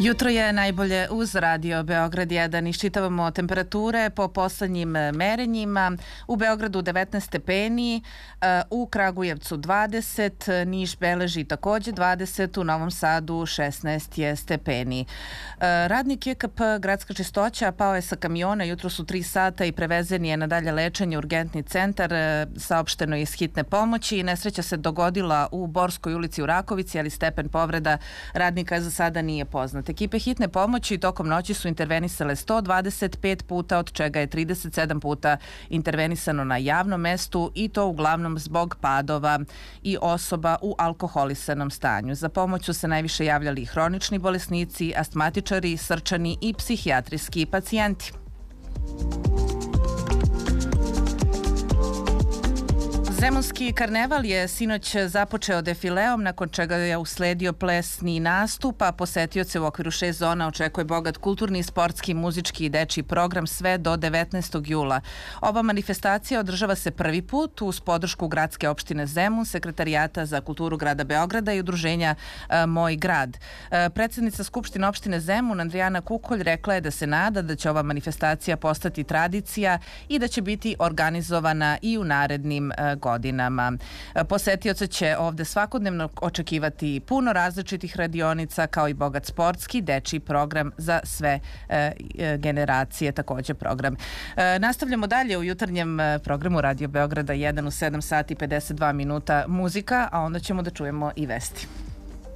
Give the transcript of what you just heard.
Jutro je najbolje uz Radio Beograd 1. Iščitavamo temperature po poslednjim merenjima. U Beogradu 19 stepeni, u Kragujevcu 20, Niš beleži takođe 20, u Novom Sadu 16 je stepeni. Radnik JKP Gradska čistoća pao je sa kamiona jutro su 3 sata i prevezen je na dalje lečenje u urgentni centar, saopšteno iz hitne pomoći. Nesreća se dogodila u Borskoj ulici u Rakovici, ali stepen povreda radnika za sada nije poznat. Ekipe hitne pomoći tokom noći su intervenisale 125 puta, od čega je 37 puta intervenisano na javnom mestu i to uglavnom zbog padova i osoba u alkoholisanom stanju. Za pomoć su se najviše javljali hronični bolesnici, astmatičari, srčani i psihijatrijski pacijenti. Zemunski karneval je sinoć započeo defileom, nakon čega je usledio plesni nastup, a posetioce u okviru 6 zona očekuje bogat kulturni, sportski, muzički i dečiji program sve do 19. jula. Ova manifestacija održava se prvi put uz podršku gradske opštine Zemun, Sekretarijata za kulturu grada Beograda i udruženja Moj grad. Predsednica Skupštine opštine Zemun, Andrijana Kukolj, rekla je da se nada da će ova manifestacija postati tradicija i da će biti organizovana i u narednim godinama. Posetioce će ovde svakodnevno očekivati puno različitih radionica kao i bogat sportski, dečiji program za sve generacije, takođe program. Nastavljamo dalje u jutarnjem programu Radio Beograda 1 u 7 sati 52 minuta muzika, a onda ćemo da čujemo i vesti.